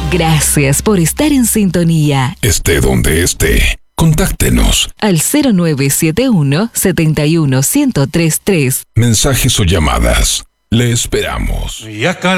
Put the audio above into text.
Gracias por estar en sintonía. Esté donde esté, contáctenos al 0971 71 1033. Mensajes o llamadas. Le esperamos. Y acá